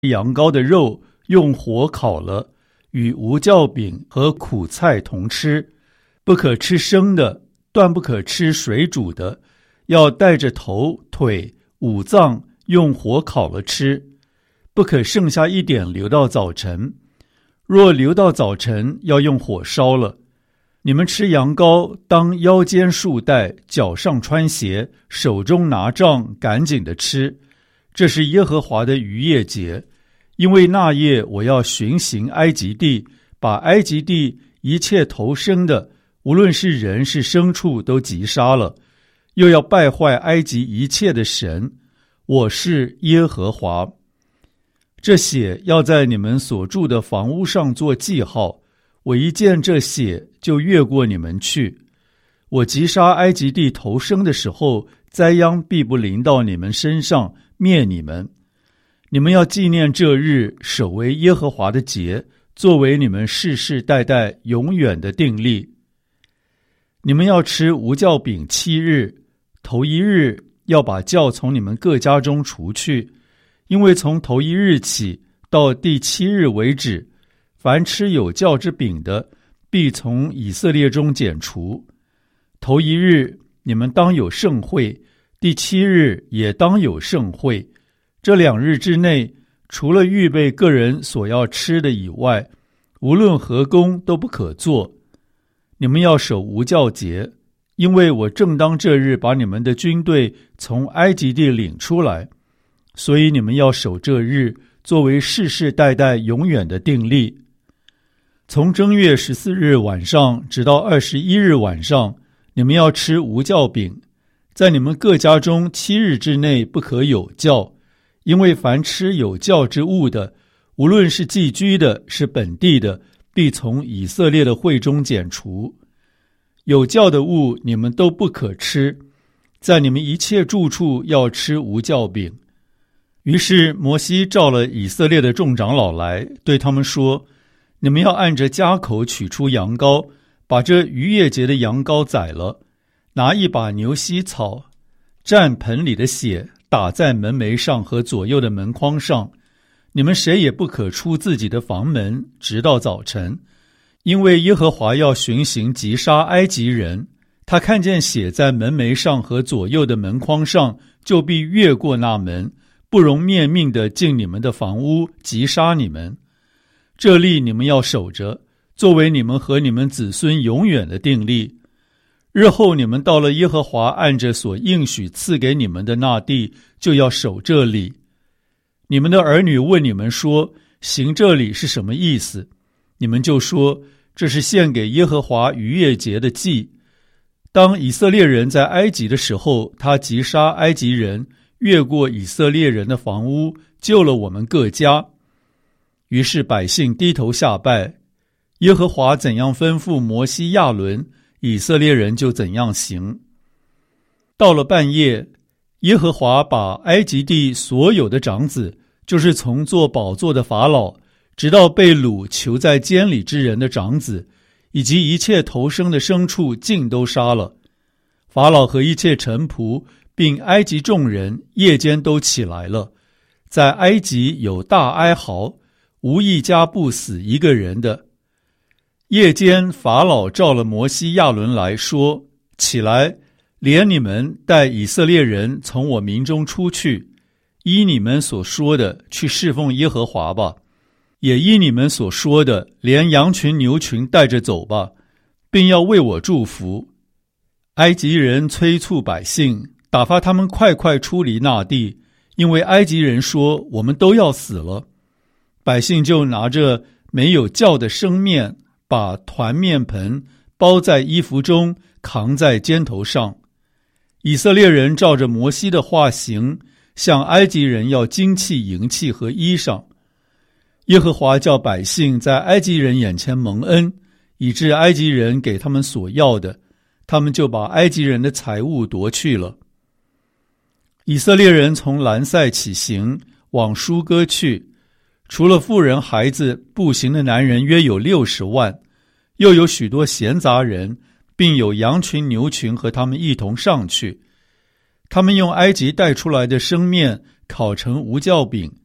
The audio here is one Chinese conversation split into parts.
羊羔的肉用火烤了，与无酵饼和苦菜同吃，不可吃生的，断不可吃水煮的，要带着头、腿、五脏用火烤了吃，不可剩下一点留到早晨。若留到早晨，要用火烧了。你们吃羊羔，当腰间束带，脚上穿鞋，手中拿杖，赶紧的吃。这是耶和华的逾越节，因为那夜我要巡行埃及地，把埃及地一切头生的，无论是人是牲畜，都击杀了，又要败坏埃及一切的神。我是耶和华。这血要在你们所住的房屋上做记号，我一见这血，就越过你们去。我击杀埃及地头生的时候，灾殃必不临到你们身上，灭你们。你们要纪念这日，守为耶和华的节，作为你们世世代代永远的定例。你们要吃无酵饼7日，头一日要把酵从你们各家中除去，因为从头一日起到第7日为止，凡吃有酵之饼的，必从以色列中剪除。头一日你们当有盛会，第7日也当有盛会。这2日之内，除了预备个人所要吃的以外，无论何工都不可做。你们要守无酵节，因为我正当这日把你们的军队从埃及地领出来，所以你们要守这日，作为世世代代永远的定例。从正月14日晚上直到21日晚上，你们要吃无酵饼，在你们各家中7日之内不可有酵，因为凡吃有酵之物的，无论是寄居的，是本地的，必从以色列的会中剪除。有酵的物你们都不可吃，在你们一切住处要吃无酵饼。于是摩西召了以色列的众长老来，对他们说：你们要按着家口取出羊羔，把这逾越节的羊羔宰了，拿一把牛膝草，蘸盆里的血，打在门楣上和左右的门框上。你们谁也不可出自己的房门，直到早晨，因为耶和华要巡行击杀埃及人。他看见血在门楣上和左右的门框上，就必越过那门，不容灭命地进你们的房屋，击杀你们。这例你们要守着，作为你们和你们子孙永远的定例。日后你们到了耶和华按着所应许赐给你们的那地，就要守这礼。你们的儿女问你们说，行这礼是什么意思？你们就说，这是献给耶和华逾越节的祭。当以色列人在埃及的时候，他击杀埃及人，越过以色列人的房屋，救了我们各家。于是百姓低头下拜，耶和华怎样吩咐摩西亚伦，以色列人就怎样行。到了半夜，耶和华把埃及地所有的长子，就是从做宝座的法老，直到被掳囚在监里之人的长子，以及一切头生的牲畜，尽都杀了。法老和一切臣仆，并埃及众人，夜间都起来了，在埃及有大哀嚎，无一家不死一个人的。夜间法老召了摩西亚伦来说，起来，连你们带以色列人从我民中出去，依你们所说的去侍奉耶和华吧，也依你们所说的连羊群牛群带着走吧，并要为我祝福。埃及人催促百姓，打发他们快快出离那地，因为埃及人说，我们都要死了。百姓就拿着没有酵的生面，把团面盆包在衣服中，扛在肩头上。以色列人照着摩西的话行，向埃及人要金器、银器和衣裳。耶和华叫百姓在埃及人眼前蒙恩，以致埃及人给他们所要的，他们就把埃及人的财物夺去了。以色列人从兰塞起行，往舒歌去，除了妇人孩子，步行的男人约有60万，又有许多闲杂人，并有羊群牛群和他们一同上去。他们用埃及带出来的生面烤成无酵饼，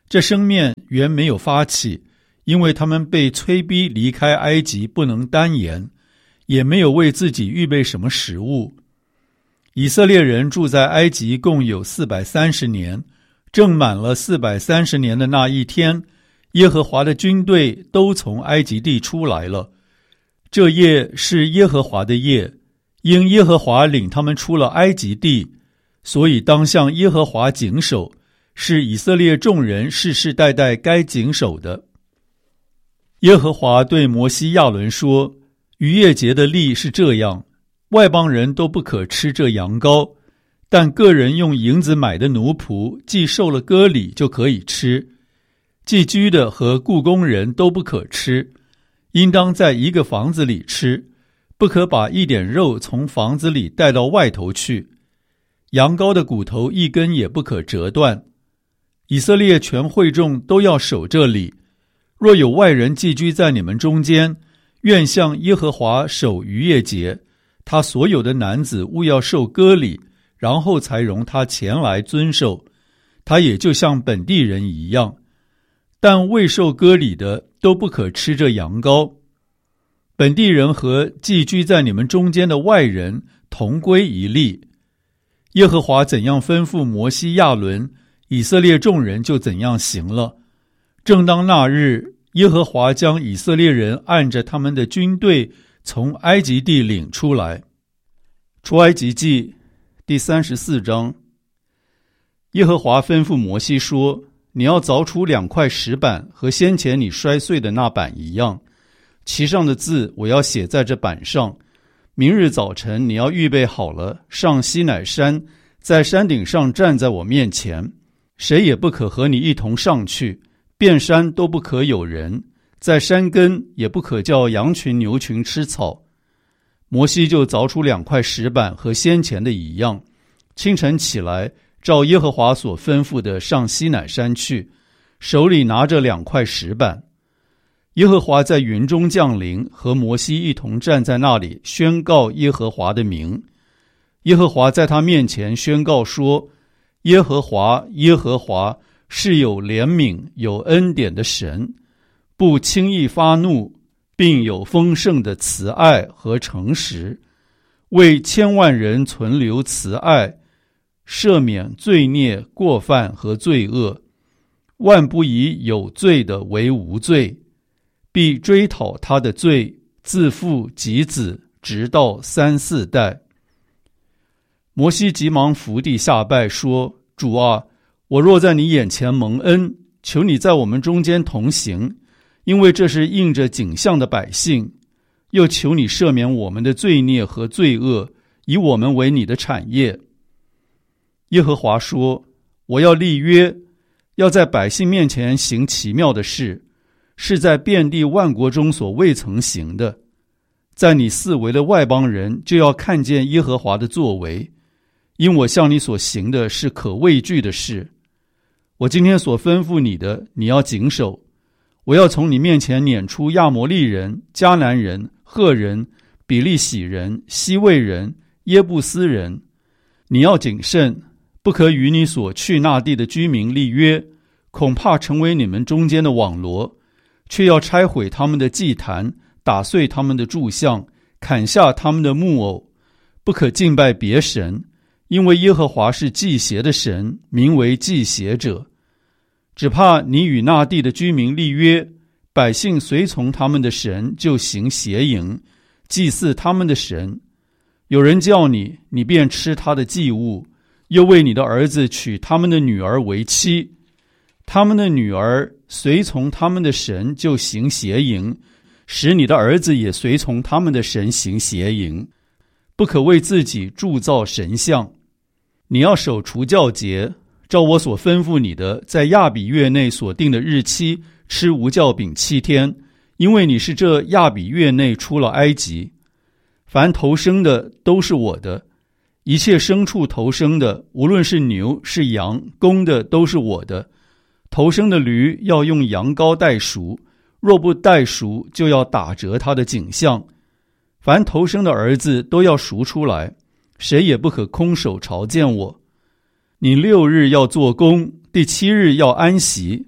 这生面原没有发起，因为他们被催逼离开埃及，不能单言，也没有为自己预备什么食物。以色列人住在埃及共有430年，正满了430年的那一天，耶和华的军队都从埃及地出来了。这夜是耶和华的夜，因耶和华领他们出了埃及地，所以当向耶和华谨守，是以色列众人世世代代该谨守的。耶和华对摩西亚伦说，逾越节的例是这样，外邦人都不可吃这羊羔，但个人用银子买的奴仆，既受了割礼就可以吃。寄居的和雇工人都不可吃，应当在一个房子里吃，不可把一点肉从房子里带到外头去。羊羔的骨头一根也不可折断。以色列全会众都要守这礼。若有外人寄居在你们中间，愿向耶和华守逾越节，他所有的男子务要受割礼，然后才容他前来遵守，他也就像本地人一样。但未受割礼的都不可吃这羊羔。本地人和寄居在你们中间的外人同归一例。耶和华怎样吩咐摩西亚伦，以色列众人就怎样行了。正当那日，耶和华将以色列人按着他们的军队从埃及地领出来。出埃及记第34章。耶和华吩咐摩西说，你要凿出2块石板，和先前你摔碎的那板一样，其上的字我要写在这板上。明日早晨你要预备好了，上西乃山，在山顶上站在我面前，谁也不可和你一同上去，遍山都不可有人，在山根也不可叫羊群牛群吃草。摩西就凿出2块石板，和先前的一样，清晨起来，照耶和华所吩咐的上西乃山去，手里拿着2块石板。耶和华在云中降临，和摩西一同站在那里，宣告耶和华的名。耶和华在他面前宣告说，耶和华，耶和华是有怜悯有恩典的神，不轻易发怒，并有丰盛的慈爱和诚实，为千万人存留慈爱，赦免罪孽过犯和罪恶，万不以有罪的为无罪，必追讨他的罪，自父及子，直到3、4代。摩西急忙伏地下拜说，主啊，我若在你眼前蒙恩，求你在我们中间同行，因为这是应着景象的百姓，又求你赦免我们的罪孽和罪恶，以我们为你的产业。耶和华说，我要立约，要在百姓面前行奇妙的事，是在遍地万国中所未曾行的。在你四围的外邦人就要看见耶和华的作为，因我向你所行的是可畏惧的事。我今天所吩咐你的，你要谨守。我要从你面前撵出亚摩利人、迦南人、赫人、比利洗人、西魏人、耶布斯人。你要谨慎，不可与你所去那地的居民立约，恐怕成为你们中间的网罗，却要拆毁他们的祭坛，打碎他们的柱像，砍下他们的木偶，不可敬拜别神，因为耶和华是祭邪的神，名为祭邪者。只怕你与那地的居民立约，百姓随从他们的神，就行邪淫，祭祀他们的神。有人叫你，你便吃他的祭物，又为你的儿子娶他们的女儿为妻。他们的女儿随从他们的神，就行邪淫，使你的儿子也随从他们的神行邪淫。不可为自己铸造神像。你要守除酵节，照我所吩咐你的，在亚比月内所定的日期吃无酵饼7天，因为你是这亚比月内出了埃及。凡头生的都是我的，一切牲畜头生的，无论是牛是羊，公的都是我的。头生的驴要用羊羔代赎，若不代赎，就要打折他的颈项。凡头生的儿子都要赎出来，谁也不可空手朝见我。你6日要做工，第7日要安息，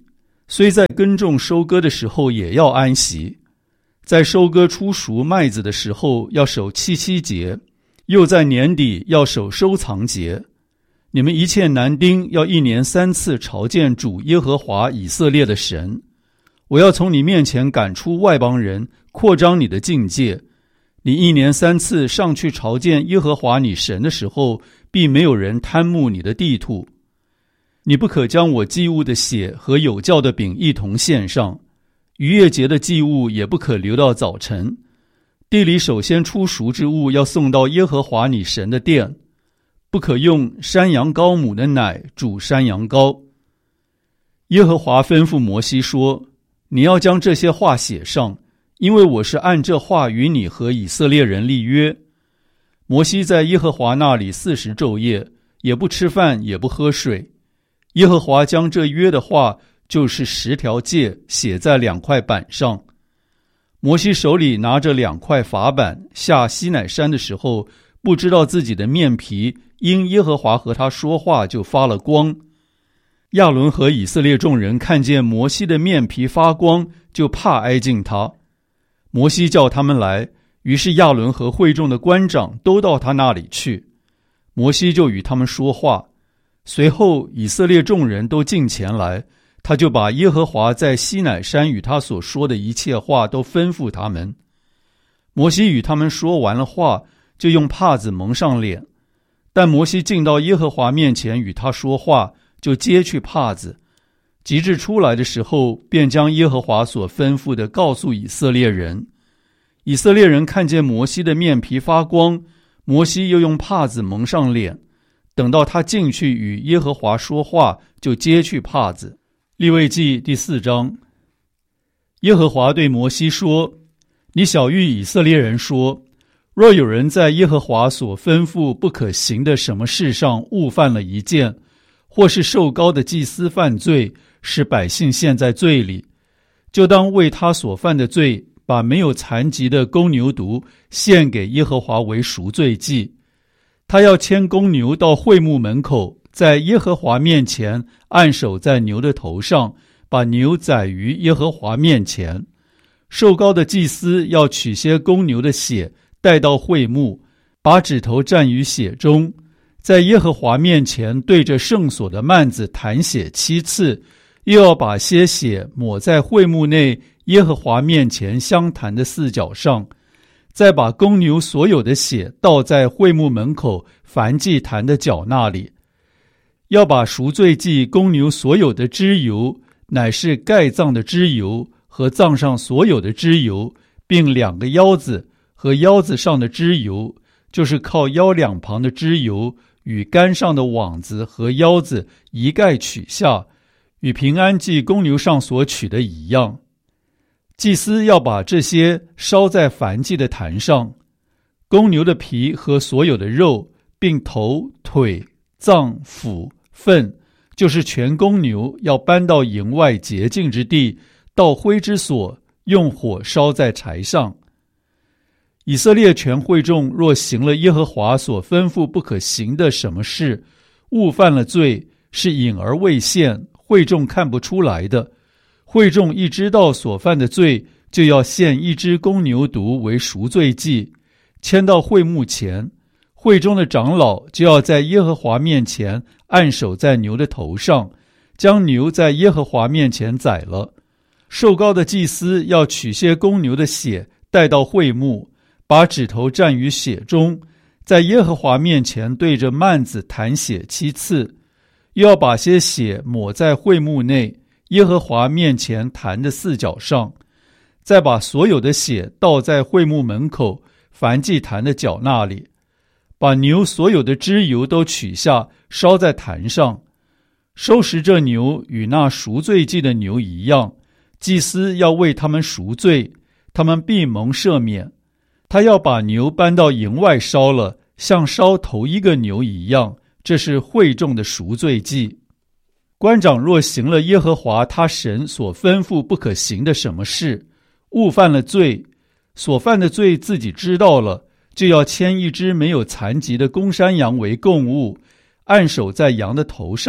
虽在耕种收割的时候也要安息，在收割出熟麦子的时候要守7节，又在年底要守收藏节。你们一切男丁要1年3次朝见主耶和华以色列的神。我要从你面前赶出外邦人，扩张你的境界。你1年3次上去朝见耶和华你神的时候，必没有人贪慕你的地土。你不可将我祭物的血和有酵的饼一同献上，逾越节的祭物也不可留到早晨。地里首先出熟之物要送到耶和华你神的殿，不可用山羊羔母的奶煮山羊羔。耶和华吩咐摩西说，你要将这些话写上，因为我是按这话与你和以色列人立约。摩西在耶和华那里40昼夜，也不吃饭也不喝水。耶和华将这约的话，就是10条诫，写在2块板上。摩西手里拿着2块法板，下西乃山的时候，不知道自己的面皮因耶和华和他说话就发了光。亚伦和以色列众人看见摩西的面皮发光，就怕挨近他。摩西叫他们来，于是亚伦和会众的官长都到他那里去。摩西就与他们说话。随后以色列众人都进前来，他就把耶和华在西乃山与他所说的一切话都吩咐他们。摩西与他们说完了话，就用帕子蒙上脸。但摩西进到耶和华面前与他说话，就揭去帕子。及至出来的时候，便将耶和华所吩咐的告诉以色列人。以色列人看见摩西的面皮发光，摩西又用帕子蒙上脸。等到他进去与耶和华说话，就揭去帕子。利未记第4章。耶和华对摩西说，你晓谕以色列人说，若有人在耶和华所吩咐不可行的什么事上误犯了一件，或是受膏的祭司犯罪，使百姓陷在罪里，就当为他所犯的罪，把没有残疾的公牛犊献给耶和华为赎罪祭。他要牵公牛到会幕门口，在耶和华面前按手在牛的头上，把牛宰于耶和华面前。受膏的祭司要取些公牛的血带到会幕，把指头蘸于血中，在耶和华面前对着圣所的幔子弹血7次，又要把些血抹在会幕内耶和华面前香坛的4角上，再把公牛所有的血倒在会幕门口燔祭坛的角那里。要把赎罪祭公牛所有的脂油，乃是盖脏的脂油和脏上所有的脂油，并2个腰子和腰子上的脂油，就是靠腰2旁的脂油，与杆上的网子和腰子一概取下，与平安祭公牛上所取的一样。祭司要把这些烧在燔祭的坛上，公牛的皮和所有的肉，并头、腿、脏、腑、粪，就是全公牛，要搬到营外洁净之地，到灰之所，用火烧在柴上。以色列全会众若行了耶和华所吩咐不可行的什么事，误犯了罪，是隐而未现，会众看不出来的，会众一知道所犯的罪，就要献1只公牛犊为赎罪祭，牵到会幕前。会中的长老就要在耶和华面前按手在牛的头上，将牛在耶和华面前宰了。受膏的祭司要取些公牛的血带到会幕，把指头蘸于血中，在耶和华面前对着幔子弹血7次，又要把些血抹在会幕内耶和华面前坛的4角上，再把所有的血倒在会幕门口燔祭坛的角那里，把牛所有的脂油都取下，烧在坛上。收拾这牛与那赎罪祭的牛一样，祭司要为他们赎罪，他们必蒙赦免。他要把牛搬到营外烧了，像烧头一个牛一样，这是会众的赎罪祭。官长若行了耶和华他神所吩咐不可行的什么事，误犯了罪，所犯的罪自己知道了，就要牵1只没有残疾的公山羊为供物，按手在羊的头上，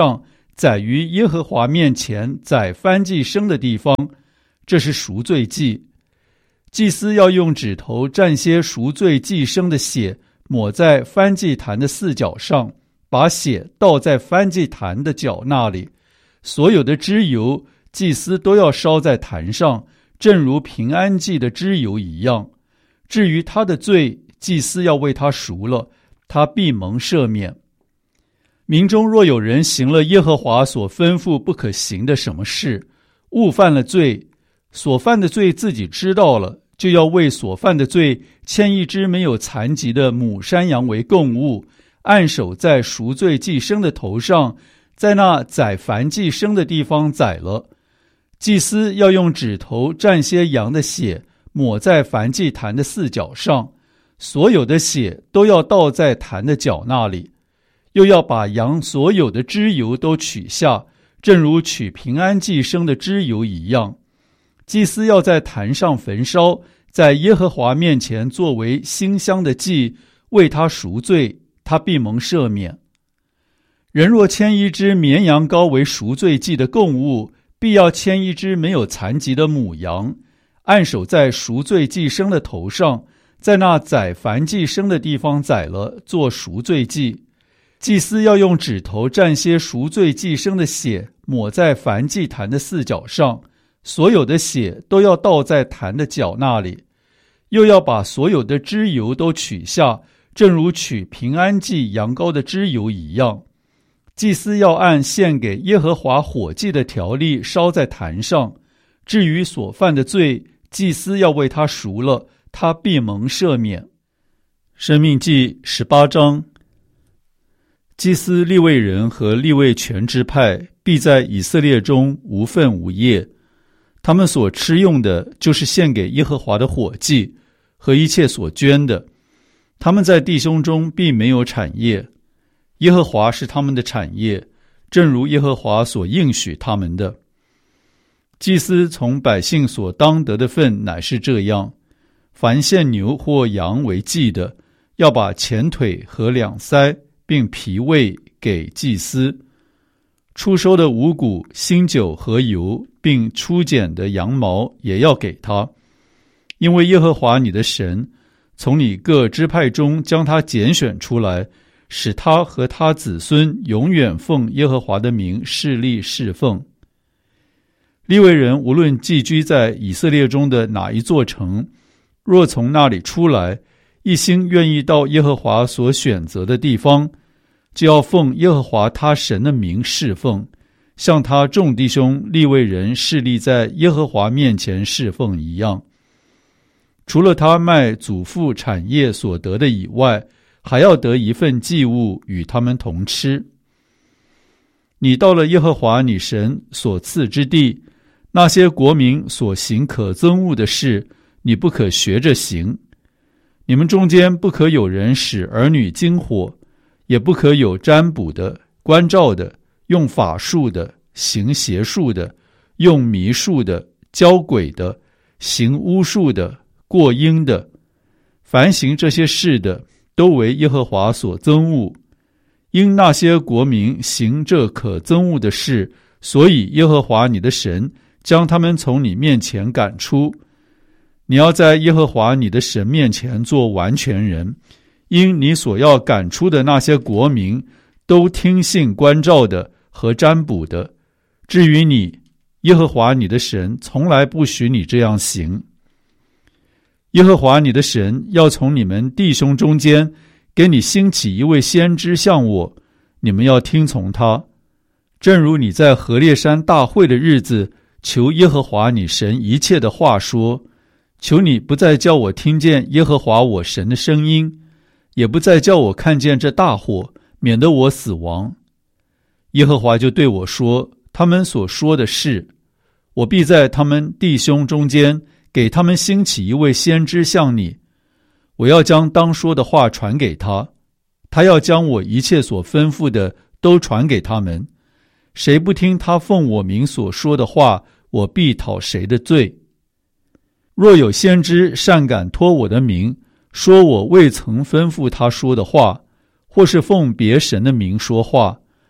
宰于耶和华面前宰燔祭牲的地方，这是赎罪祭。祭司要用指头蘸些赎罪祭牲的血，抹在燔祭坛的四角上，把血倒在燔祭坛的角那里。所有的脂油，祭司都要烧在坛上，正如平安祭的脂油一样。至于他的罪，祭司要为他赎了，他必蒙赦免。民中若有人行了耶和华所吩咐不可行的什么事，误犯了罪，所犯的罪自己知道了，就要为所犯的罪牵一只没有残疾的母山羊为供物，按手在赎罪祭牲的头上，在那宰燔祭牲的地方宰了。祭司要用指头蘸些羊的血，抹在燔祭坛的四角上，所有的血都要倒在坛的角那里。又要把羊所有的脂油都取下，正如取平安祭牲的脂油一样。祭司要在坛上焚烧，在耶和华面前作为馨香的祭，为他赎罪，他必蒙赦免。人若牵一只绵羊羔为赎罪祭的供物，必要牵一只没有残疾的母羊，按手在赎罪祭牲的头上，在那宰燔祭牲的地方宰了，做赎罪祭。祭司要用指头蘸些赎罪祭牲的血，抹在燔祭坛的四角上，所有的血都要倒在坛的角那里。又要把所有的脂油都取下，正如取平安祭羊羔的脂油一样。祭司要按献给耶和华火祭的条例烧在坛上。至于所犯的罪，祭司要为他赎了，他必蒙赦免。申命记18章。祭司利未人和利未全支派必在以色列中无分无业，他们所吃用的就是献给耶和华的火祭和一切所捐的。他们在弟兄中必没有产业，耶和华是他们的产业，正如耶和华所应许他们的。祭司从百姓所当得的份乃是这样：凡献牛或羊为祭的，要把前腿和两腮并脾胃给祭司。初收的五谷、新酒和油，并初剪的羊毛也要给他。因为耶和华你的神从你各支派中将他拣选出来，使他和他子孙永远奉耶和华的名侍立侍奉。利未人无论寄居在以色列中的哪一座城，若从那里出来，一心愿意到耶和华所选择的地方，就要奉耶和华他神的名侍奉，像他众弟兄利未人侍立在耶和华面前侍奉一样。除了他卖祖父产业所得的以外，还要得一份祭物与他们同吃。你到了耶和华你神所赐之地，那些国民所行可憎恶的事，你不可学着行。你们中间不可有人使儿女经火，也不可有占卜的、观照的、用法术的、行邪术的、用迷术的、教鬼的、行巫术的、过阴的。凡行这些事的，都为耶和华所憎恶。因那些国民行这可憎恶的事，所以耶和华你的神将他们从你面前赶出。你要在耶和华你的神面前做完全人，因你所要赶出的那些国民，都听信观照的和占卜的。至于你，耶和华你的神从来不许你这样行。耶和华你的神要从你们弟兄中间给你兴起一位先知像我，你们要听从他。正如你在何烈山大会的日子求耶和华你神一切的话说，求你不再叫我听见耶和华我神的声音，也不再叫我看见这大火，免得我死亡。耶和华就对我说，他们所说的是，我必在他们弟兄中间给他们兴起一位先知像你，我要将当说的话传给他，他要将我一切所吩咐的都传给他们。谁不听他奉我名所说的话，我必讨谁的罪。若有先知擅敢托我的名，说我未曾吩咐他说的话，或是奉别神的名说话，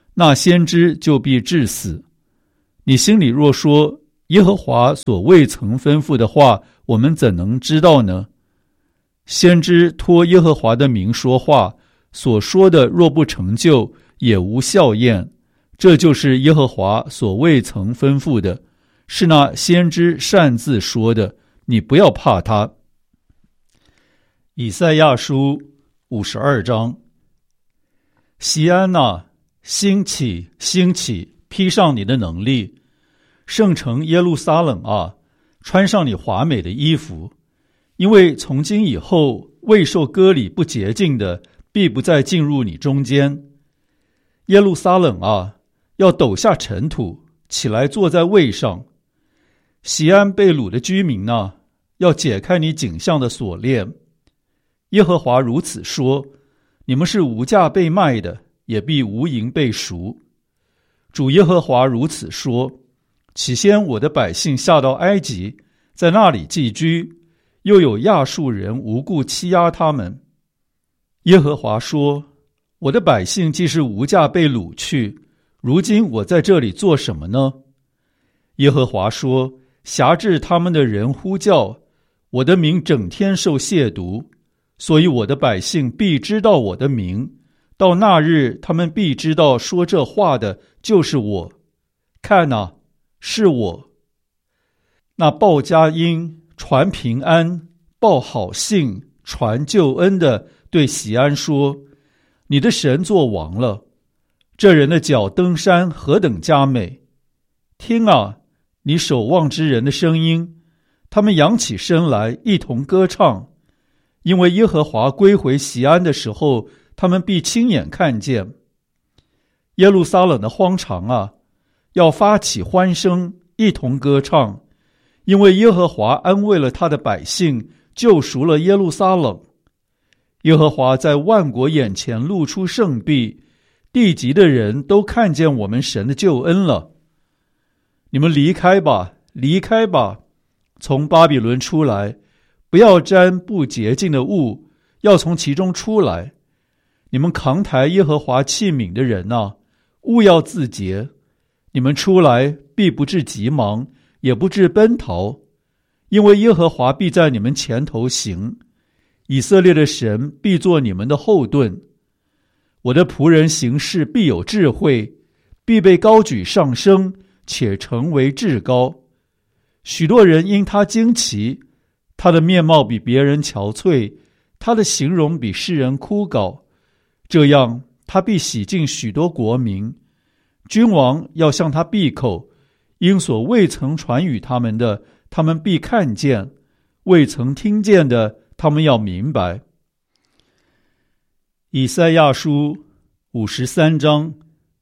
那先知就必治死。你心里若说，耶和华所未曾吩咐的话，我们怎能知道呢？先知托耶和华的名说话，所说的若不成就，也无效验。这就是耶和华所未曾吩咐的，是那先知擅自说的，你不要怕他。以赛亚书52章。锡安哪，兴起，兴起，披上你的能力；圣城耶路撒冷啊，穿上你华美的衣服。因为从今以后，未受割礼不洁净的，必不再进入你中间。耶路撒冷啊，要抖下尘土，起来坐在位上。锡安被掳的居民啊，要解开你颈项的锁链。耶和华如此说，你们是无价被卖的，也必无银被赎。主耶和华如此说，起先我的百姓下到埃及，在那里寄居，又有亚述人无故欺压他们。耶和华说，我的百姓既是无价被掳去，如今我在这里做什么呢？耶和华说，辖制他们的人呼叫，我的名整天受亵渎，所以我的百姓必知道我的名，到那日他们必知道说这话的就是我。看哪，是我。那报佳音，传平安，报好信，传救恩的，对锡安说，你的神作王了。这人的脚登山何等佳美！听啊，你守望之人的声音，他们扬起声来，一同歌唱。因为耶和华归回锡安的时候，他们必亲眼看见。耶路撒冷的荒场啊，要发起欢声，一同歌唱。因为耶和华安慰了他的百姓，救赎了耶路撒冷。耶和华在万国眼前露出圣臂，地极的人都看见我们神的救恩了。你们离开吧，离开吧，从巴比伦出来，不要沾不洁净的物，要从其中出来。你们扛抬耶和华器皿的人啊，务要自洁。你们出来，必不致急忙，也不致奔逃，因为耶和华必在你们前头行，以色列的神必作你们的后盾。我的仆人行事必有智慧，必被高举上升，且成为至高。许多人因他惊奇，他的面貌比别人憔悴，他的形容比世人枯槁。这样他必洗净许多国民，君王要向他闭口，因所未曾传与他们的，他们必看见；未曾听见的，他们要明白。以赛亚书53章。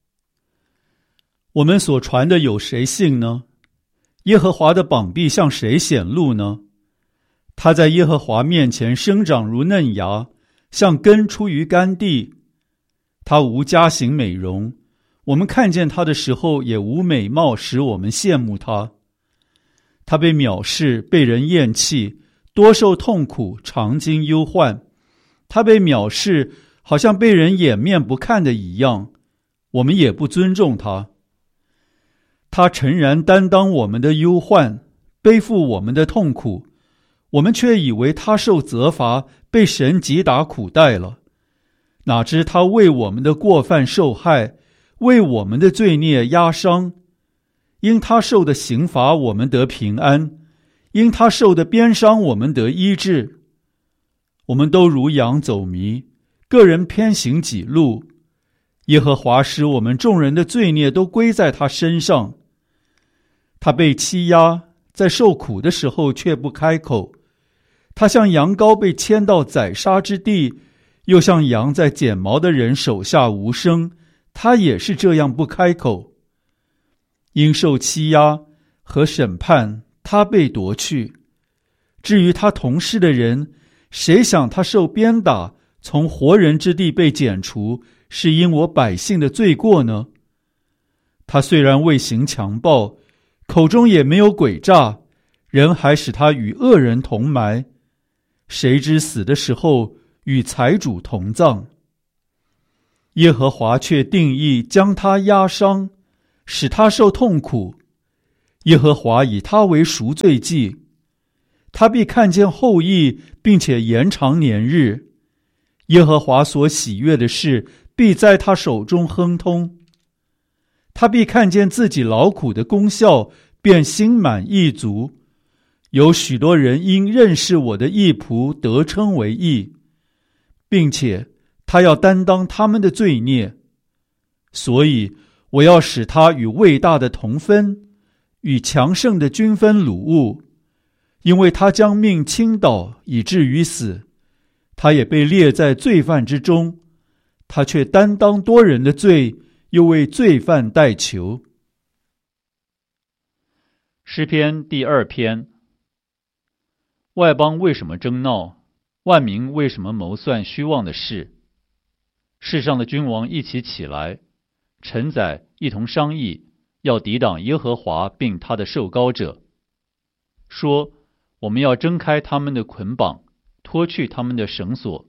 我们所传的有谁信呢？耶和华的膀臂向谁显露呢？他在耶和华面前生长如嫩芽，像根出于干地。他无佳形美容，我们看见他的时候也无美貌使我们羡慕他。他被藐视，被人厌弃，多受痛苦，常经忧患。他被藐视，好像被人掩面不看的一样，我们也不尊重他。他诚然担当我们的忧患，背负我们的痛苦，我们却以为他受责罚，被神击打苦待了。哪知他为我们的过犯受害，为我们的罪孽压伤。因他受的刑罚，我们得平安；因他受的鞭伤，我们得医治。我们都如羊走迷，个人偏行己路。耶和华使我们众人的罪孽都归在他身上。他被欺压，在受苦的时候却不开口。他像羊羔被牵到宰杀之地，又像羊在剪毛的人手下无声，他也是这样不开口。因受欺压和审判，他被夺去。至于他同事的人，谁想他受鞭打，从活人之地被剪除，是因我百姓的罪过呢？他虽然未行强暴，口中也没有诡诈，人还使他与恶人同埋。谁知死的时候与财主同葬。 耶和华却定义将他压伤，使他受痛苦。耶和华以他为赎罪祭，他必看见后裔，并且延长年日。耶和华所喜悦的事，必在他手中亨通。他必看见自己劳苦的功效，便心满意足。有许多人因认识我的义仆得称为义，并且他要担当他们的罪孽。所以我要使他与伟大的同分，与强盛的均分掳物，因为他将命倾倒，以至于死。他也被列在罪犯之中，他却担当多人的罪，又为罪犯代求。 诗篇第2篇。外邦为什么争闹？万民为什么谋算虚妄的事？世上的君王一起起来，臣宰一同商议，要抵挡耶和华并他的受膏者，说：我们要挣开他们的捆绑，脱去他们的绳索。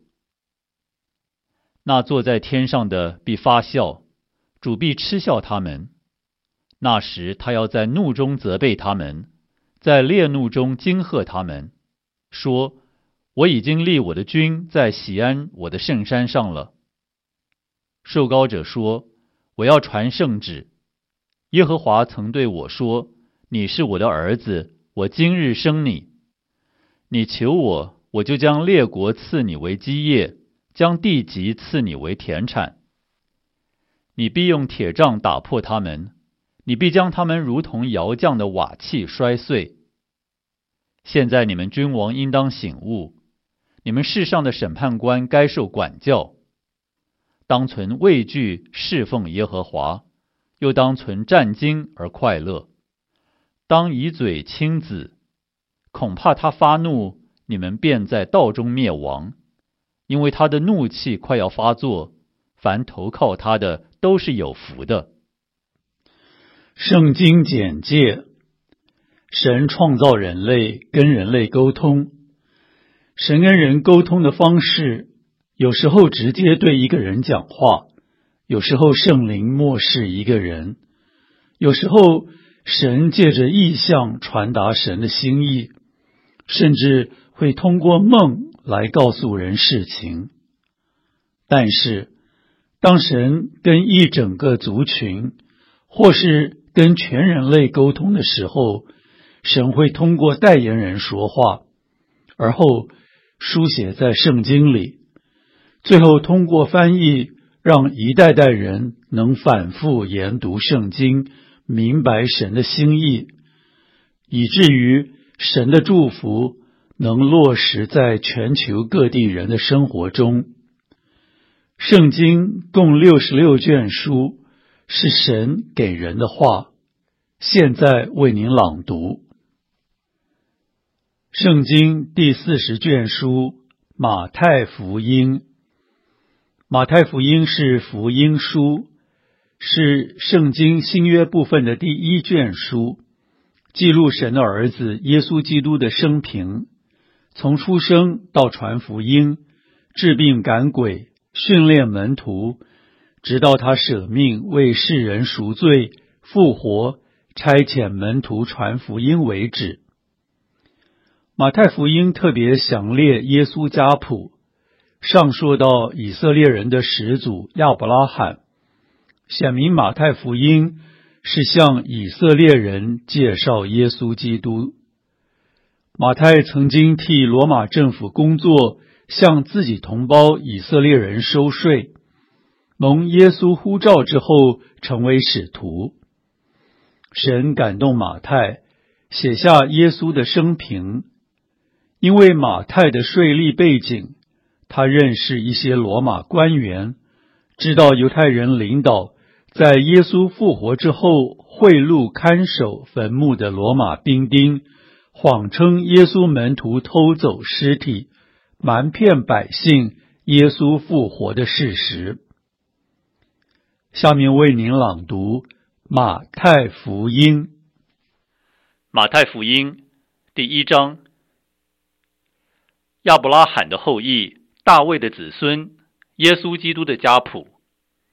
那坐在天上的必发笑，主必嗤笑他们。那时他要在怒中责备他们，在烈怒中惊吓他们，说：我已经立我的君在喜安我的圣山上了。受膏者说：我要传圣旨。耶和华曾对我说：你是我的儿子，我今日生你。你求我，我就将列国赐你为基业，将地级赐你为田产。你必用铁杖打破他们，你必将他们如同窑匠的瓦器摔碎。现在你们君王应当醒悟，你们世上的审判官该受管教。当存畏惧侍奉耶和华，又当存战兢而快乐。当以嘴亲子，恐怕他发怒，你们便在道中灭亡。因为他的怒气快要发作，凡投靠他的都是有福的。 圣经简介：神创造人类，跟人类沟通。神跟人沟通的方式，有时候直接对一个人讲话，有时候圣灵默示一个人，有时候神借着异象传达神的心意，甚至会通过梦来告诉人事情。但是当神跟一整个族群，或是跟全人类沟通的时候，神会通过代言人说话，而后书写在圣经里，最后通过翻译，让一代代人能反复研读圣经，明白神的心意，以至于神的祝福能落实在全球各地人的生活中。圣经共66卷书，是神给人的话，现在为您朗读。圣经第40卷书，马太福音。马太福音是福音书，是圣经新约部分的第1卷书，记录神的儿子耶稣基督的生平，从出生到传福音，治病赶鬼，训练门徒，直到他舍命为世人赎罪，复活，差遣门徒传福音为止。马太福音特别详列耶稣家谱，上说到以色列人的始祖亚伯拉罕，显明马太福音是向以色列人介绍耶稣基督。马太曾经替罗马政府工作，向自己同胞以色列人收税，蒙耶稣呼召之后成为使徒。神感动马太，写下耶稣的生平。因为马太的税吏背景，他认识一些罗马官员，知道犹太人领导在耶稣复活之后贿赂看守坟墓的罗马兵丁，谎称耶稣门徒偷走尸体，瞒骗百姓耶稣复活的事实。下面为您朗读马太福音。 马太福音第1章。亚伯拉罕的后裔，大卫的子孙，耶稣基督的家谱。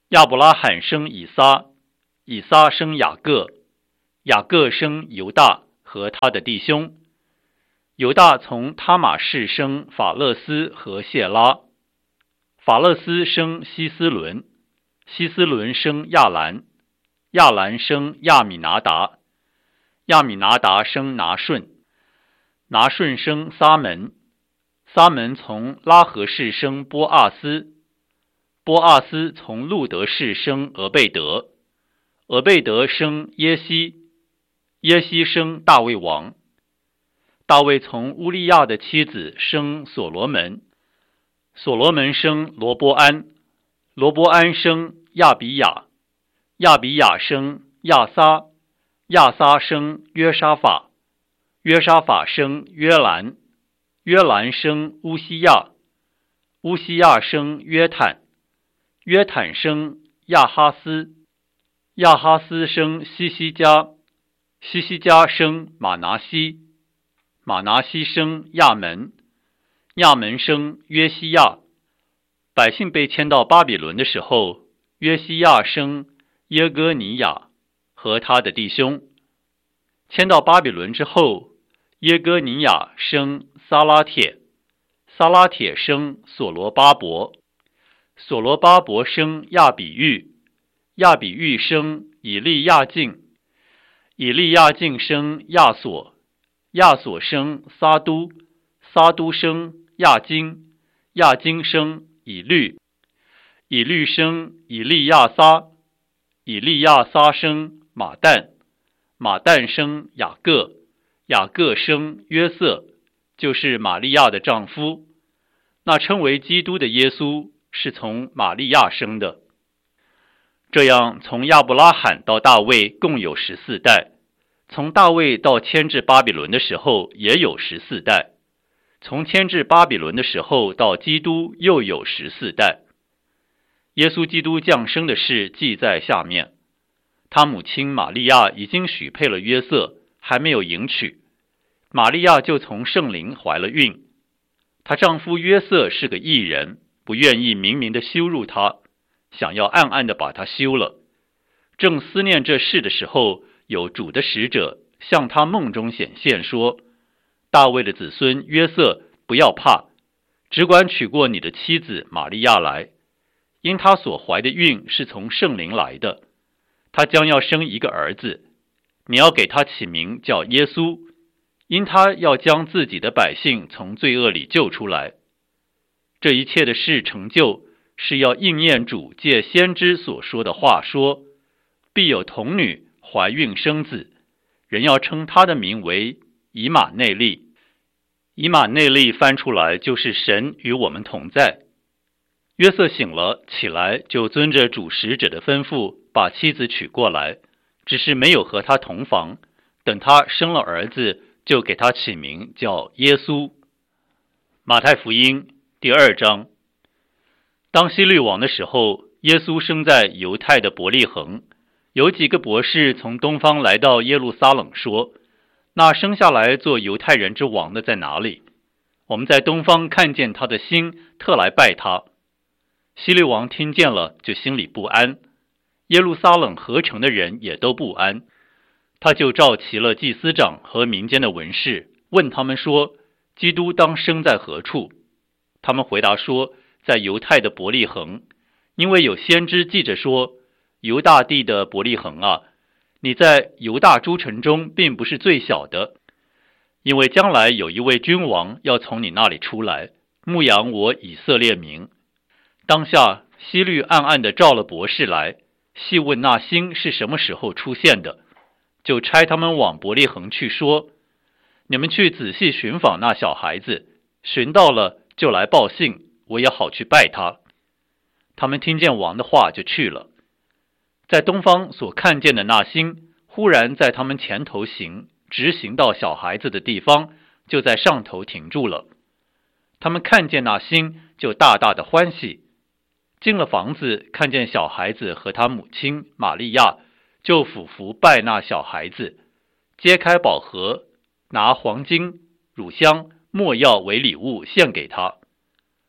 亚伯拉罕生以撒，以撒生雅各，雅各生犹大和他的弟兄。犹大从他玛氏生法勒斯和谢拉，法勒斯生希斯伦，希斯伦生亚兰，亚兰生亚米拿达，亚米拿达生拿顺，拿顺生撒门，撒门从拉合氏生波阿斯，波阿斯从路德氏生俄贝德，俄贝德生耶西，耶西生大卫王，大卫从乌利亚的妻子生所罗门，所罗门生罗波安，罗波安生亚比雅，亚比雅生亚撒，亚撒生约沙法，约沙法生约兰，约兰生乌西亚，乌西亚生约坦，约坦生亚哈斯，亚哈斯生西西家，西西家生马拿西，马拿西生亚门，亚门生约西亚。百姓被迁到巴比伦的时候，约西亚生耶哥尼亚和他的弟兄。迁到巴比伦之后，耶哥尼亚生撒拉铁，撒拉铁生所罗巴伯，所罗巴伯生亚比喻，亚比喻生以利亚敬，以利亚敬生亚索，亚索生撒都，撒都生亚金，亚金生以律，以律生以利亚撒，以利亚撒生马旦，马旦生雅各，雅各生约瑟，就是玛利亚的丈夫。那称为基督的耶稣是从玛利亚生的。这样从亚伯拉罕到大卫共有14代，从大卫到迁至巴比伦的时候也有14代，从迁至巴比伦的时候到基督又有14代。耶稣基督降生的事记在下面。他母亲玛利亚已经许配了约瑟，还没有迎娶，玛利亚就从圣灵怀了孕。她丈夫约瑟是个义人，不愿意明明地羞辱她，想要暗暗地把她休了。正思念这事的时候，有主的使者向他梦中显现说，大卫的子孙约瑟，不要怕，只管娶过你的妻子玛利亚来，因她所怀的孕是从圣灵来的，她将要生一个儿子，你要给他起名叫耶稣，因他要将自己的百姓从罪恶里救出来。这一切的事成就，是要应验主借先知所说的话说，必有童女怀孕生子，人要称他的名为以马内利。以马内利翻出来就是神与我们同在。约瑟醒了起来，就遵着主使者的吩咐把妻子娶过来，只是没有和他同房，等他生了儿子，就给他起名叫耶稣。马太福音第2章。当希律王的时候，耶稣生在犹太的伯利恒，有几个博士从东方来到耶路撒冷，说，那生下来做犹太人之王的在哪里？我们在东方看见他的星，特来拜他。希律王听见了，就心里不安，耶路撒冷合城的人也都不安。他就召齐了祭司长和民间的文士，问他们说，基督当生在何处？他们回答说，在犹太的伯利恒，因为有先知记着说，犹大地的伯利恒啊，你在犹大诸城中并不是最小的，因为将来有一位君王要从你那里出来，牧养我以色列民。当下希律暗暗地召了博士来，细问那星是什么时候出现的，就差他们往伯利恒去，说，你们去仔细寻访那小孩子，寻到了就来报信，我也好去拜他。他们听见王的话就去了。在东方所看见的那星，忽然在他们前头行，直行到小孩子的地方，就在上头停住了。他们看见那星，就大大的欢喜。进了房子，看见小孩子和他母亲玛利亚，就俯伏拜那小孩子，揭开宝盒，拿黄金、乳香、没药为礼物献给他。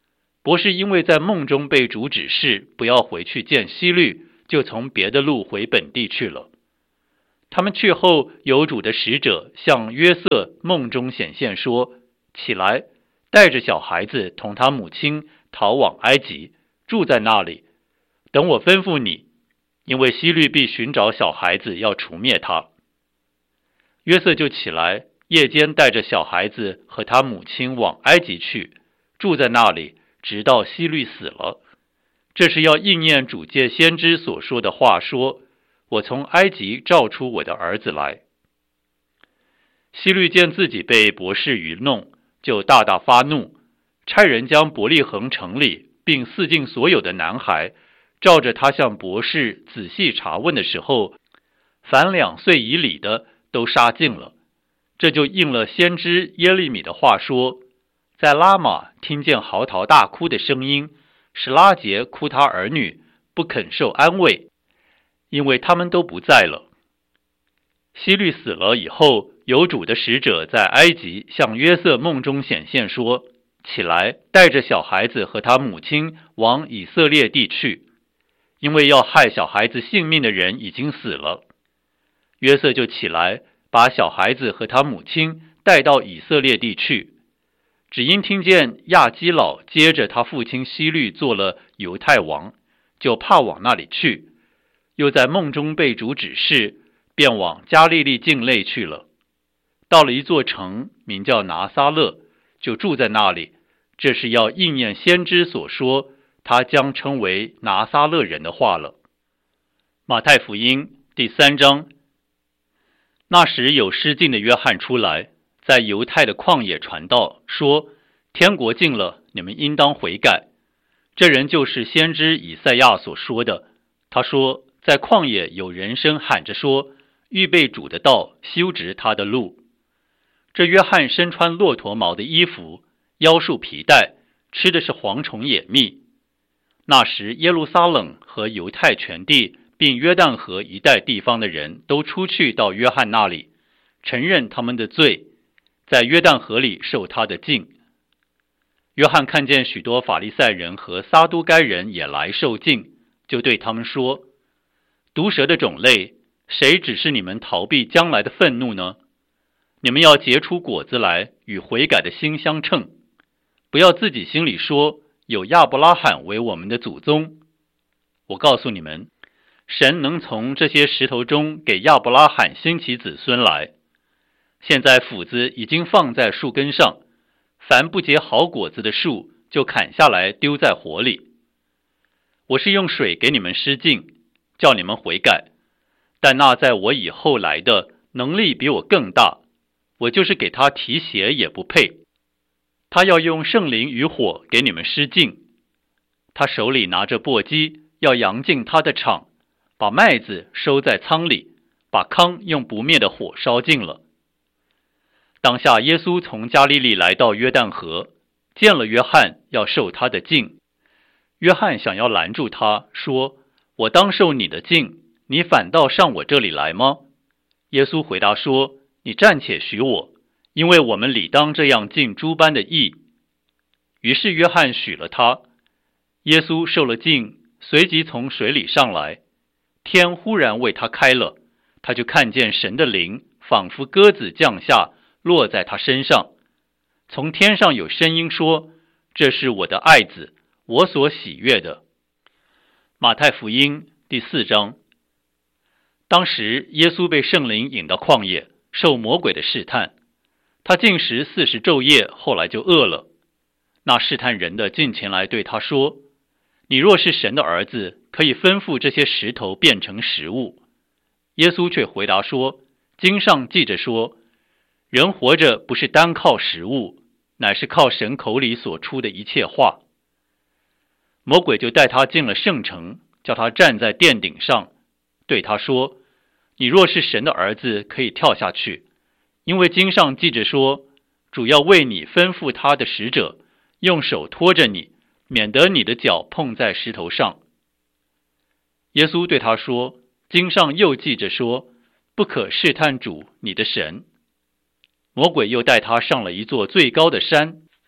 博士因为在梦中被主指示不要回去见希律，就从别的路回本地去了。他们去后，有主的使者向约瑟梦中显现说：起来，带着小孩子同他母亲逃往埃及，住在那里，等我吩咐你，因为希律必寻找小孩子要除灭他。约瑟就起来，夜间带着小孩子和他母亲往埃及去，住在那里，直到希律死了。这是要应验主借先知所说的话，说：我从埃及召出我的儿子来。希律见自己被博士愚弄，就大大发怒，差人将伯利恒城里并四境所有的男孩，照着他向博士仔细查问的时候，凡2岁以里的都杀尽了。这就应了先知耶利米的话说：在拉玛听见嚎啕大哭的声音，使拉结哭他儿女，不肯受安慰，因为他们都不在了。希律死了以后，有主的使者在埃及向约瑟梦中显现说：起来，带着小孩子和他母亲往以色列地去，因为要害小孩子性命的人已经死了。约瑟就起来，把小孩子和他母亲带到以色列地去，只因听见亚基老接着他父亲希律做了犹太王，就怕往那里去，又在梦中被主指示，便往加利利境内去了。到了一座城，名叫拿撒勒，就住在那里。这是要应验先知所说，他将称为拿撒勒人的话了。马太福音第3章。那时有失禁的约翰出来，在犹太的旷野传道，说：天国近了，你们应当悔改。这人就是先知以赛亚所说的。他说：在旷野有人声喊着说，预备主的道，修直他的路。这约翰身穿骆驼毛的衣服，腰束皮带，吃的是蝗虫野蜜。那时耶路撒冷和犹太全地并约旦河一带地方的人都出去到约翰那里，承认他们的罪，在约旦河里受他的浸。约翰看见许多法利赛人和撒都该人也来受浸，就对他们说：毒蛇的种类，谁指示你们逃避将来的愤怒呢？你们要结出果子来，与悔改的心相称。不要自己心里说，有亚伯拉罕为我们的祖宗。我告诉你们，神能从这些石头中给亚伯拉罕兴起子孙来。现在斧子已经放在树根上，凡不结好果子的树，就砍下来丢在火里。我是用水给你们施浸，叫你们悔改，但那在我以后来的，能力比我更大，我就是给他提鞋也不配。他要用圣灵与火给你们施浸，他手里拿着簸箕，要扬进他的场，把麦子收在仓里，把糠用不灭的火烧尽了。当下耶稣从加利利来到约旦河，见了约翰，要受他的浸。约翰想要拦住他，说：我当受你的浸，你反倒上我这里来吗？耶稣回答说：你暂且许我，因为我们理当这样尽诸般的义。于是约翰许了他。耶稣受了浸，随即从水里上来，天忽然为他开了，他就看见神的灵仿佛鸽子降下，落在他身上。从天上有声音说：这是我的爱子，我所喜悦的。马太福音第4章。当时耶稣被圣灵引到旷野，受魔鬼的试探。他禁食40昼夜，后来就饿了。那试探人的近前来对他说：你若是神的儿子，可以吩咐这些石头变成食物。耶稣却回答说：经上记着说，人活着不是单靠食物，乃是靠神口里所出的一切话。魔鬼就带他进了圣城，叫他站在殿顶上，对他说：你若是神的儿子，可以跳下去，因为经上记着说，主要为你吩咐他的使者，用手托着你，免得你的脚碰在石头上。耶稣对他说：经上又记着说，不可试探主你的神。魔鬼又带他上了一座最高的山，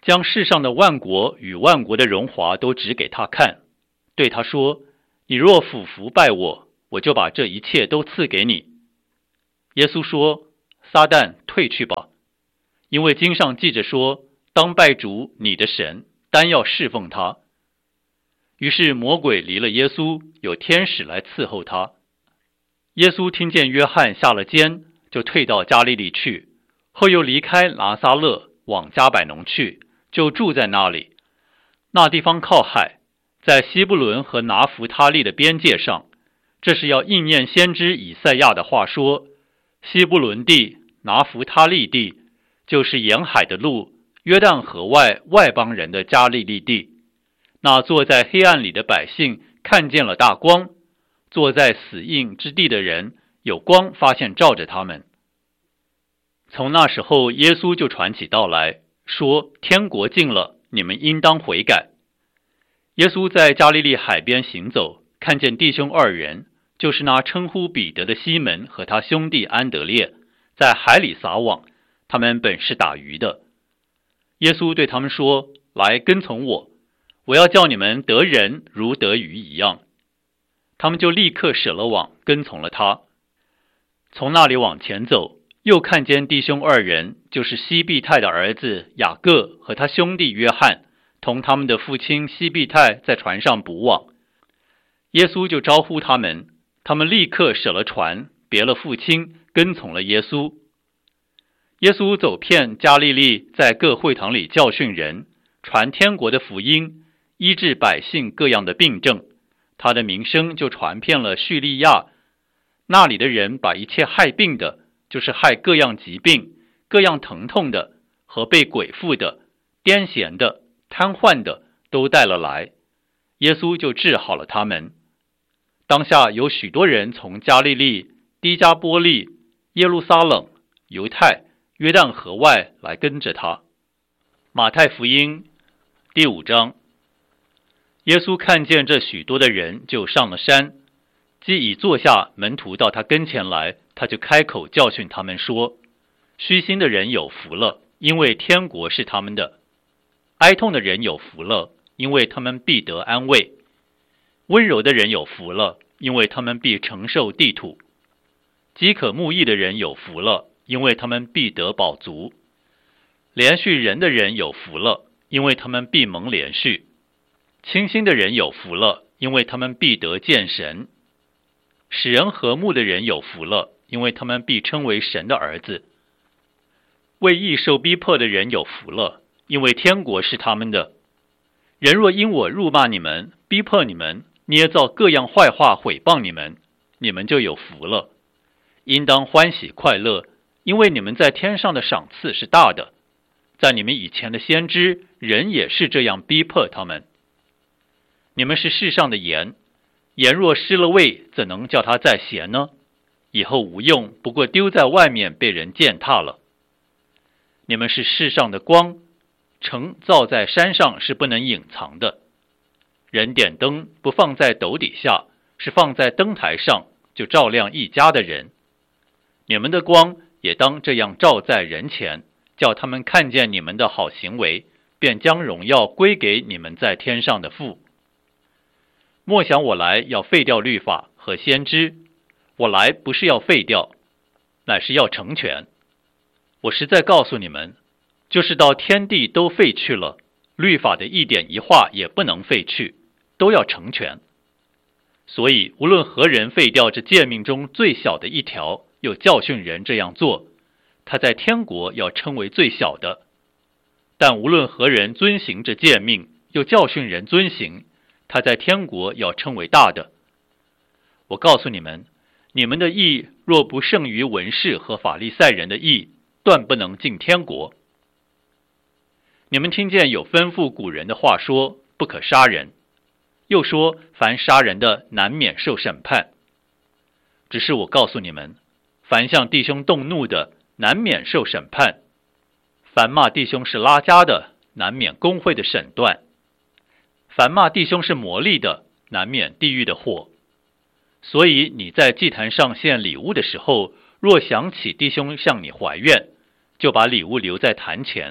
将世上的万国与万国的荣华都指给他看，对他说：你若俯伏拜我，我就把这一切都赐给你。耶稣说：撒旦，退去吧，因为经上记着说，当拜主你的神，单要侍奉他。于是魔鬼离了耶稣，有天使来伺候他。耶稣听见约翰下了监，就退到加利利去，后又离开拿撒勒，往迦百农去，就住在那里。那地方靠海，在西布伦和拿弗他利的边界上，这是要应验先知以赛亚的话说：西布伦地、拿弗他利地，就是沿海的路，约旦河外外邦人的加利利地。那坐在黑暗里的百姓看见了大光，坐在死荫之地的人有光发现照着他们。从那时候，耶稣就传起道来，说：天国近了，你们应当悔改。耶稣在加利利海边行走，看见弟兄二人，就是那称呼彼得的西门和他兄弟安德烈，在海里撒网，他们本是打鱼的。耶稣对他们说：来跟从我，我要叫你们得人如得鱼一样。他们就立刻舍了网，跟从了他。从那里往前走，又看见弟兄二人，就是西庇太的儿子雅各和他兄弟约翰，同他们的父亲西庇太在船上捕网。耶稣就招呼他们，他们立刻舍了船，别了父亲，跟从了耶稣。耶稣走遍加利利，在各会堂里教训人，传天国的福音，医治百姓各样的病症。他的名声就传遍了叙利亚，那里的人把一切害病的，就是害各样疾病、各样疼痛的，和被鬼附的、癫痫的、瘫痪的，都带了来，耶稣就治好了他们。当下有许多人从加利利、低加波利、耶路撒冷、犹太、约旦河外来跟着他。马太福音第5章。耶稣看见这许多的人，就上了山，既已坐下，门徒到他跟前来，他就开口教训他们说：虚心的人有福了，因为天国是他们的；哀痛的人有福了，因为他们必得安慰；温柔的人有福了，因为他们必承受地土；饥渴慕义的人有福了，因为他们必得饱足；连续人的人有福了，因为他们必蒙连续；清心的人有福了，因为他们必得见神；使人和睦的人有福了，因为他们必称为神的儿子；为义受逼迫的人有福了，因为天国是他们的。人若因我辱骂你们，逼迫你们，捏造各样坏话毁谤你们，你们就有福了。应当欢喜快乐，因为你们在天上的赏赐是大的。在你们以前的先知，人也是这样逼迫他们。你们是世上的盐，盐若失了味，怎能叫它再咸呢？以后无用，不过丢在外面，被人践踏了。你们是世上的光，城造在山上是不能隐藏的。人点灯不放在斗底下，是放在灯台上，就照亮一家的人。你们的光也当这样照在人前，叫他们看见你们的好行为，便将荣耀归给你们在天上的父。莫想我来要废掉律法和先知，我来不是要废掉，乃是要成全。我实在告诉你们，就是到天地都废去了，律法的一点一画也不能废去，都要成全。所以无论何人废掉这诫命中最小的一条，又教训人这样做，他在天国要称为最小的；但无论何人遵行这诫命，又教训人遵行，他在天国要称为大的。我告诉你们，你们的义若不胜于文士和法利赛人的义，断不能进天国。你们听见有吩咐古人的话说，不可杀人，又说凡杀人的难免受审判。只是我告诉你们，凡向弟兄动怒的，难免受审判；凡骂弟兄是拉加的，难免公会的审断；凡骂弟兄是魔力的，难免地狱的火。所以你在祭坛上献礼物的时候，若想起弟兄向你怀怨，就把礼物留在坛前，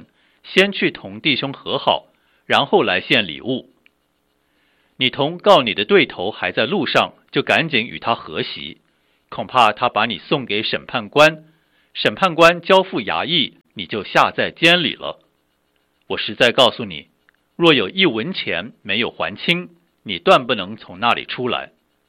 先去同弟兄和好，然后来献礼物。你同告你的对头还在路上，就赶紧与他和席，恐怕他把你送给审判官，审判官交付衙役，你就下在监里了。我实在告诉你，若有1文钱没有还清，你断不能从那里出来。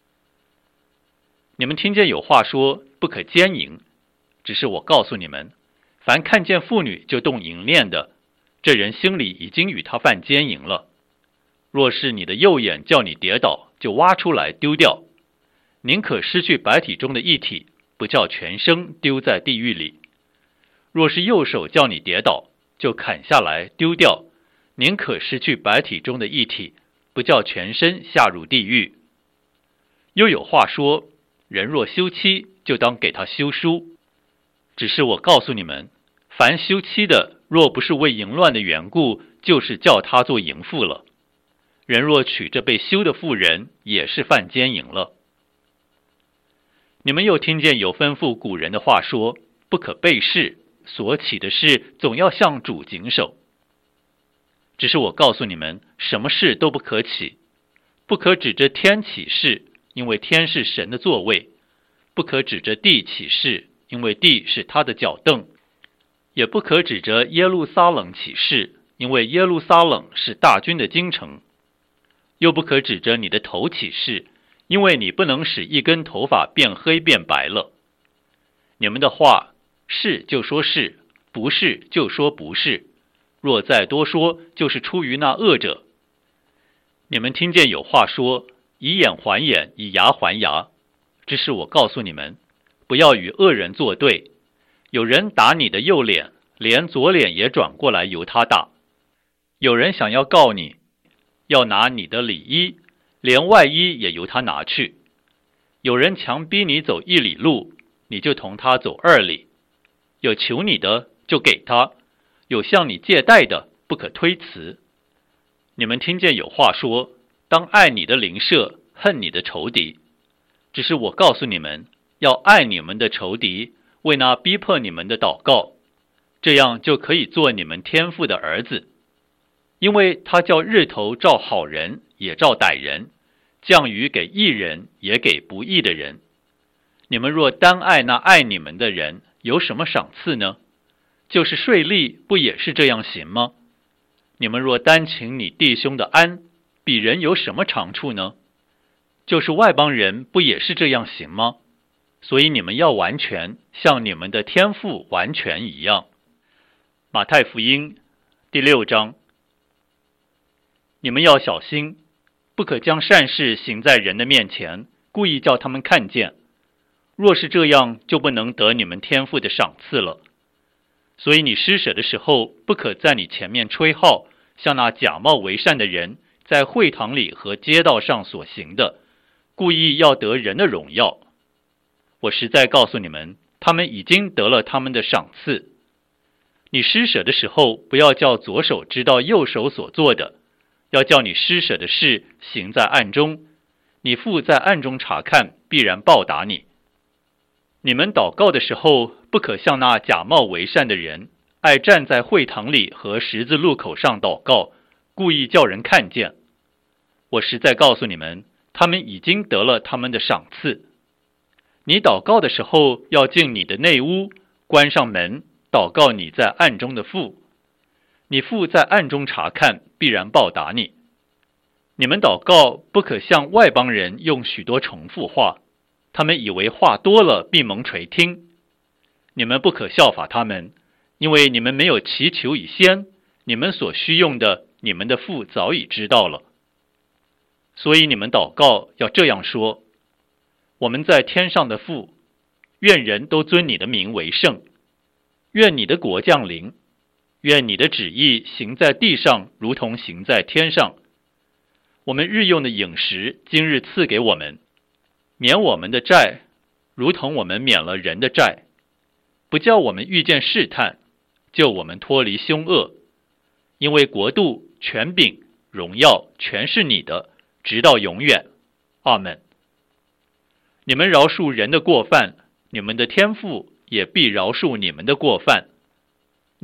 你们听见有话说，不可奸淫，只是我告诉你们，凡看见妇女就动淫念的，这人心里已经与他犯奸淫了。若是你的右眼叫你跌倒，就挖出来丢掉，宁可失去百体中的一体，不叫全身丢在地狱里。若是右手叫你跌倒，就砍下来丢掉，宁可失去百体中的一体，不叫全身下入地狱。又有话说，人若休妻，就当给他休书。只是我告诉你们，凡休妻的，若不是为淫乱的缘故，就是叫他做淫妇了。人若娶着被休的妇人，也是犯奸淫了。你们又听见有吩咐古人的话说，不可背誓，所起的事总要向主谨守。只是我告诉你们，什么事都不可起，不可指着天起誓，因为天是神的座位；不可指着地起誓，因为地是他的脚凳；也不可指着耶路撒冷起誓，因为耶路撒冷是大军的京城；又不可指着你的头起誓，因为你不能使一根头发变黑变白了。你们的话，是就说是，不是就说不是，若再多说，就是出于那恶者。你们听见有话说，以眼还眼，以牙还牙。只是我告诉你们，不要与恶人作对。有人打你的右脸，连左脸也转过来由他打；有人想要告你，要拿你的里衣，连外衣也由他拿去；有人强逼你走1里路，你就同他走2里；有求你的，就给他；有向你借贷的，不可推辞。你们听见有话说，当爱你的邻舍，恨你的仇敌。只是我告诉你们，要爱你们的仇敌，为那逼迫你们的祷告，这样就可以做你们天父的儿子。因为他叫日头照好人，也照歹人，降雨给义人，也给不义的人。你们若单爱那爱你们的人，有什么赏赐呢？就是税吏，不也是这样行吗？你们若单请你弟兄的安，比人有什么长处呢？就是外邦人，不也是这样行吗？所以你们要完全，像你们的天父完全一样。马太福音第6章。你们要小心，不可将善事行在人的面前，故意叫他们看见。若是这样，就不能得你们天父的赏赐了。所以你施舍的时候，不可在你前面吹号，像那假冒为善的人在会堂里和街道上所行的，故意要得人的荣耀。我实在告诉你们，他们已经得了他们的赏赐。你施舍的时候，不要叫左手知道右手所做的，要叫你施舍的事行在暗中，你父在暗中查看，必然报答你。你们祷告的时候，不可像那假冒为善的人，爱站在会堂里和十字路口上祷告，故意叫人看见。我实在告诉你们，他们已经得了他们的赏赐。你祷告的时候，要进你的内屋，关上门，祷告你在暗中的父。你父在暗中查看，必然报答你。你们祷告，不可像外邦人用许多重复话，他们以为话多了必蒙垂听。你们不可效法他们，因为你们没有祈求以先，你们所需用的，你们的父早已知道了。所以你们祷告要这样说：我们在天上的父，愿人都尊你的名为圣，愿你的国降临，愿你的旨意行在地上，如同行在天上。我们日用的饮食，今日赐给我们，免我们的债，如同我们免了人的债，不叫我们遇见试探，救我们脱离凶恶。因为国度、权柄、荣耀，全是你的，直到永远。阿们。你们饶恕人的过犯，你们的天父也必饶恕你们的过犯。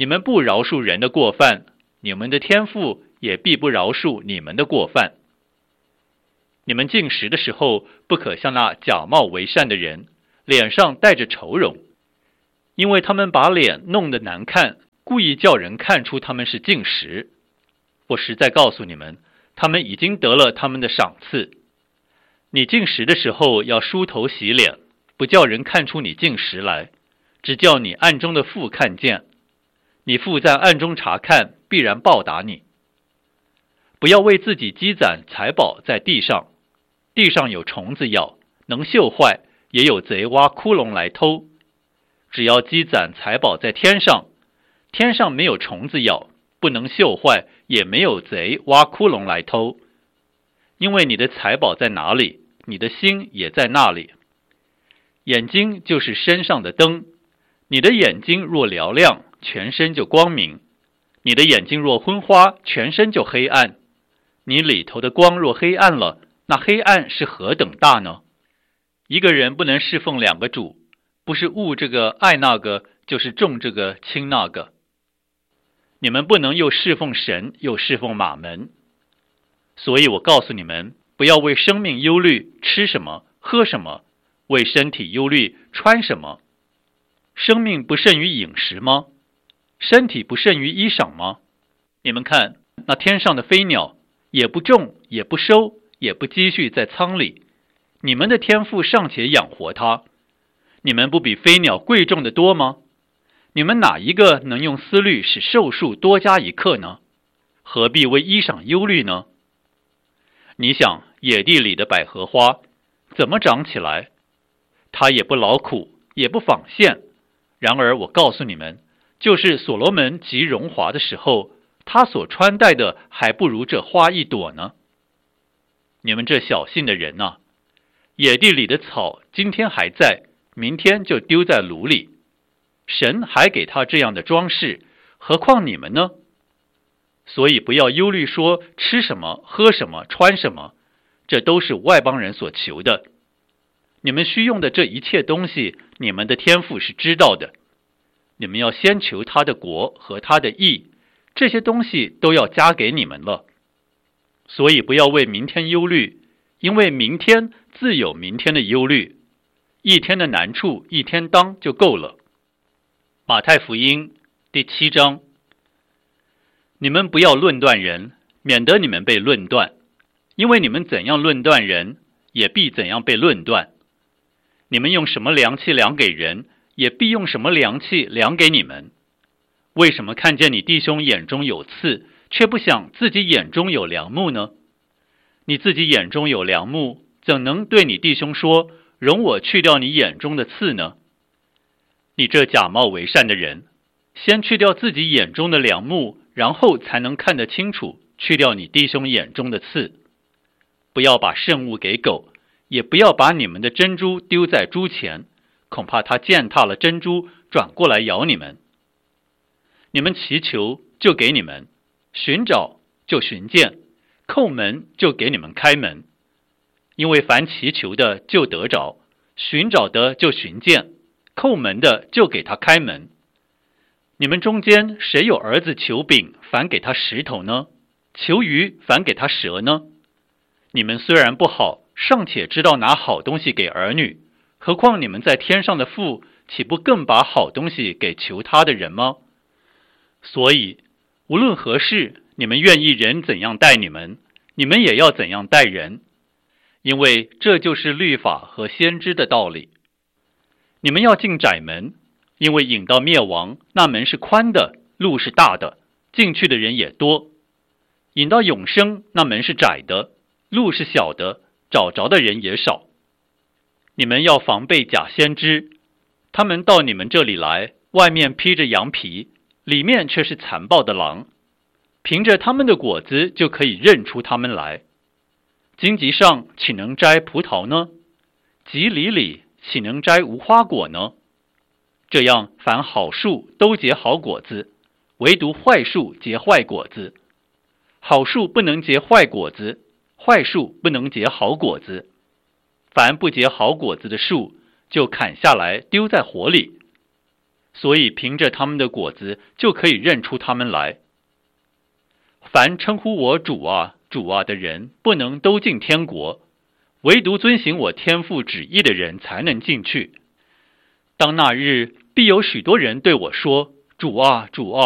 你们不饶恕人的过犯，你们的天父也必不饶恕你们的过犯。你们进食的时候，不可像那假冒为善的人，脸上带着愁容，因为他们把脸弄得难看，故意叫人看出他们是进食。我实在告诉你们，他们已经得了他们的赏赐。你进食的时候要梳头洗脸，不叫人看出你进食来，只叫你暗中的父看见。你父在暗中查看，必然报答你。不要为自己积攒财宝在地上，地上有虫子咬，能锈坏，也有贼挖窟窿来偷。只要积攒财宝在天上，天上没有虫子咬，不能锈坏，也没有贼挖窟窿来偷。因为你的财宝在哪里，你的心也在那里。眼睛就是身上的灯，你的眼睛若嘹亮，全身就光明；你的眼睛若昏花，全身就黑暗。你里头的光若黑暗了，那黑暗是何等大呢？一个人不能侍奉两个主，不是恶这个爱那个，就是重这个轻那个。你们不能又侍奉神，又侍奉马门。所以我告诉你们，不要为生命忧虑，吃什么，喝什么；为身体忧虑，穿什么。生命不胜于饮食吗？身体不胜于衣裳吗？你们看，那天上的飞鸟，也不种，也不收，也不积蓄在仓里，你们的天父尚且养活它，你们不比飞鸟贵重的多吗？你们哪一个能用思虑使寿数多加一刻呢？何必为衣裳忧虑呢？你想野地里的百合花怎么长起来？它也不劳苦，也不纺线。然而我告诉你们，就是所罗门极荣华的时候，他所穿戴的还不如这花一朵呢。你们这小信的人啊，野地里的草今天还在，明天就丢在炉里。神还给他这样的装饰，何况你们呢？所以不要忧虑说吃什么，喝什么，穿什么，这都是外邦人所求的。你们需用的这一切东西，你们的天父是知道的。你们要先求他的国和他的义，这些东西都要加给你们了。所以不要为明天忧虑，因为明天自有明天的忧虑，一天的难处一天当就够了。马太福音第7章。你们不要论断人，免得你们被论断，因为你们怎样论断人，也必怎样被论断。你们用什么量器量给人，也必用什么量器量给你们。为什么看见你弟兄眼中有刺，却不想自己眼中有梁木呢？你自己眼中有梁木，怎能对你弟兄说，容我去掉你眼中的刺呢？你这假冒为善的人，先去掉自己眼中的梁木，然后才能看得清楚，去掉你弟兄眼中的刺。不要把圣物给狗，也不要把你们的珍珠丢在猪前，恐怕它践踏了珍珠，转过来咬你们。你们祈求，就给你们；寻找，就寻见；叩门，就给你们开门。因为凡祈求的，就得着；寻找的，就寻见；叩门的，就给他开门。你们中间谁有儿子求饼，反给他石头呢？求鱼，反给他蛇呢？你们虽然不好，尚且知道拿好东西给儿女，何况你们在天上的父，岂不更把好东西给求他的人吗？所以无论何事，你们愿意人怎样待你们，你们也要怎样待人，因为这就是律法和先知的道理。你们要进窄门，因为引到灭亡，那门是宽的，路是大的，进去的人也多；引到永生，那门是窄的，路是小的，找着的人也少。你们要防备假先知，他们到你们这里来，外面披着羊皮，里面却是残暴的狼。凭着他们的果子就可以认出他们来。荆棘上岂能摘葡萄呢？棘藜里岂能摘无花果呢？这样凡好树都结好果子，唯独坏树结坏果子。好树不能结坏果子，坏树不能结好果子。凡不结好果子的树，就砍下来丢在火里。 所以凭着他们的果子就可以认出他们来。凡称呼我主啊，主啊的人，不能都进天国，唯独遵行我天父旨意的人才能进去。当那日，必有许多人对我说：主啊，主啊，